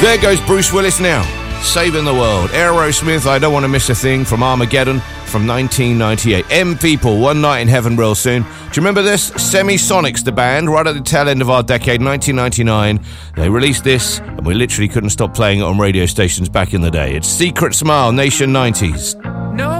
There goes Bruce Willis now, saving the world. Aerosmith, I Don't Want to Miss a Thing from Armageddon from 1998. M People, One Night in Heaven real soon. Do you remember this? Semisonics, the band, right at the tail end of our decade, 1999. They released this, and we literally couldn't stop playing it on radio stations back in the day. It's Secret Smile, Nation 90s.